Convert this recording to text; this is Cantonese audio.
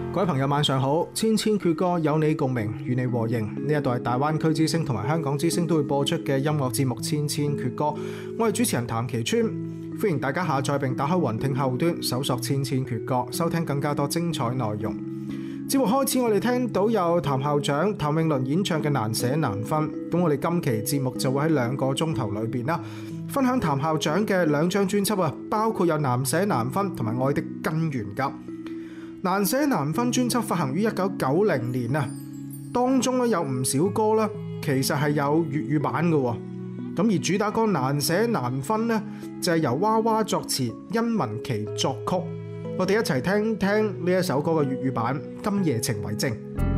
各位朋友晚上好，千千闕歌有你共鳴，與你和應。呢一度係大灣區之聲同埋香港之聲都會播出嘅音樂節目《千千闕歌》，我係主持人譚其川，歡迎大家下載並打開雲聽後端搜索《千千闕歌》，收聽更加多精彩內容。節目開始，我哋聽到有譚校長譚詠麟演唱嘅《難捨難分》，咁我哋今期節目就會喺2個鐘頭裏邊啦，分享譚校長嘅2張專輯啊，包括有《難捨難分》同埋《愛的根源》噶。難捨難分專輯發行於1990年啊，當中咧有唔少歌啦，其實係有粵語版嘅。咁而主打歌難捨難分呢，就係由娃娃作詞，殷文琪作曲。我哋一齊聽聽呢一首歌嘅粵語版《今夜情為證》。